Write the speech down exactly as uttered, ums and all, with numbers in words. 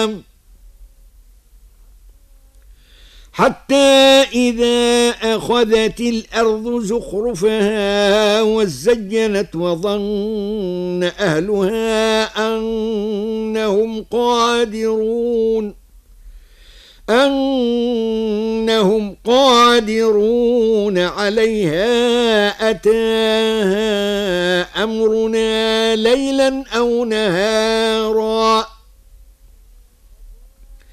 حتى إذا أخذت الأرض زخرفها وزينت وظن أهلها أنهم قادرون أنهم قادرون عليها أتاها أمرنا ليلا أو نهارا